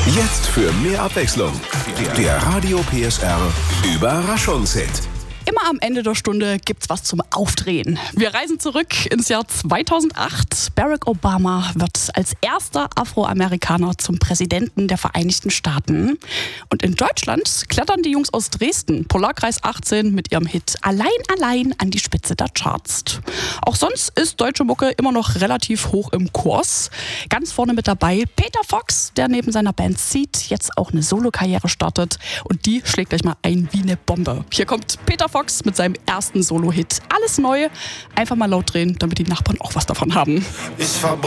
Jetzt für mehr Abwechslung. Der Radio PSR Überraschungshit. Immer am Ende der Stunde gibt's was zum Aufdrehen. Wir reisen zurück ins Jahr 2008. Barack Obama wird als erster Afroamerikaner zum Präsidenten der Vereinigten Staaten. Und in Deutschland klettern die Jungs aus Dresden, Polarkreis 18, mit ihrem Hit Allein, allein an die Spitze der Charts. Auch sonst ist deutsche Mucke immer noch relativ hoch im Kurs. Ganz vorne mit dabei Peter Fox, der neben seiner Band Seed jetzt auch eine Solokarriere startet. Und die schlägt gleich mal ein wie eine Bombe. Hier kommt Peter Fox mit seinem ersten Solo-Hit. Alles neu. Einfach mal laut drehen, damit die Nachbarn auch was davon haben.